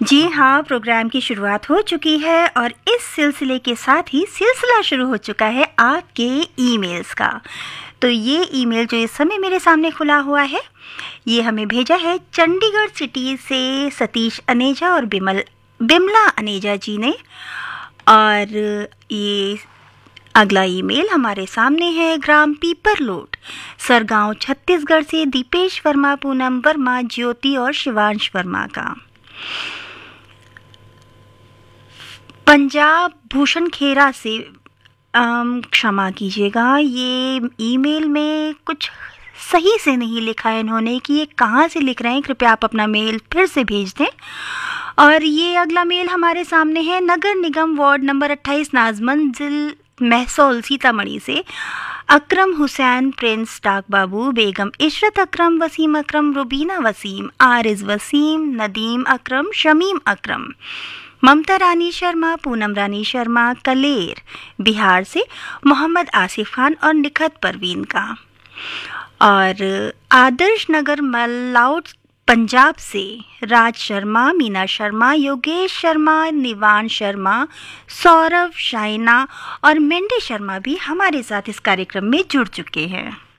जी हाँ, प्रोग्राम की शुरुआत हो चुकी है और इस सिलसिले के साथ ही सिलसिला शुरू हो चुका है आपके ईमेल्स का। तो ये ईमेल जो इस समय मेरे सामने खुला हुआ है, ये हमें भेजा है चंडीगढ़ सिटी से सतीश अनेजा और बिमला अनेजा जी ने। और ये अगला ईमेल हमारे सामने है ग्राम पीपरलोट, सरगांव, छत्तीसगढ़ से दीपेश वर्मा, पूनम वर्मा, ज्योति और शिवांश वर्मा का। पंजाब भूषण खेरा से क्षमा कीजिएगा, ये ईमेल में कुछ सही से नहीं लिखा है इन्होंने कि ये कहाँ से लिख रहे हैं। कृपया आप अपना मेल फिर से भेज दें। और ये अगला मेल हमारे सामने है नगर निगम वार्ड नंबर 28, नाजमंजिल, महसौल, सीतामढ़ी से अकरम हुसैन, प्रिंस, डाक बाबू, बेगम इशरत अकरम, वसीम अकरम, रुबीना वसीम, आरिज वसीम, नदीम अकरम, शमीम अकरम, ममता रानी शर्मा, पूनम रानी शर्मा, कलेर बिहार से मोहम्मद आसिफ खान और निखत परवीन का। और आदर्श नगर मल्लाउट पंजाब से राज शर्मा, मीना शर्मा, योगेश शर्मा, निवान शर्मा, सौरभ, शाइना और मेंढे शर्मा भी हमारे साथ इस कार्यक्रम में जुड़ चुके हैं।